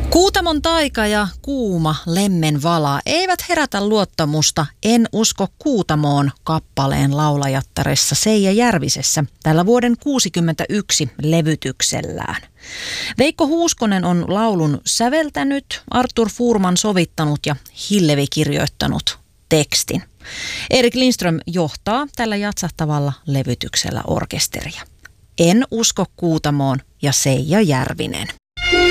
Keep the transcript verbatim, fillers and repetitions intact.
Kuutamon taika ja kuuma lemmen vala eivät herätä luottamusta En usko Kuutamoon kappaleen laulajattaressa Seija Järvisessä tällä vuoden kuusikymmentäyksi levytyksellään. Veikko Huuskonen on laulun säveltänyt, Artur Fuurman sovittanut ja Hillevi kirjoittanut tekstin. Erik Lindström johtaa tällä jatsahtavalla levytyksellä orkesteria. En usko Kuutamoon ja Seija Järvinen.